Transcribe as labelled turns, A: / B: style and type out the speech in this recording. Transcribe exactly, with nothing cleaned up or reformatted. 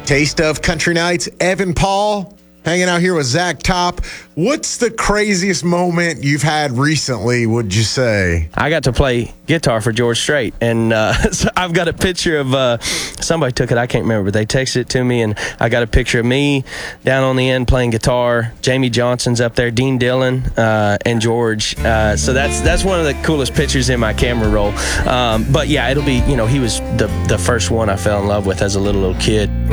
A: Taste of Country Nights. Evan Paul hanging out here with Zach Top. What's the craziest moment you've had recently, would you say?
B: I got to play guitar for George Strait, and uh, so I've got a picture of uh, somebody took it. I can't remember, but they texted it to me, and I got a picture of me down on the end playing guitar. Jamie Johnson's up there, Dean Dillon, uh, and George. Uh, so that's that's one of the coolest pictures in my camera roll. Um, but yeah, it'll be, you know, he was the the first one I fell in love with as a little little kid.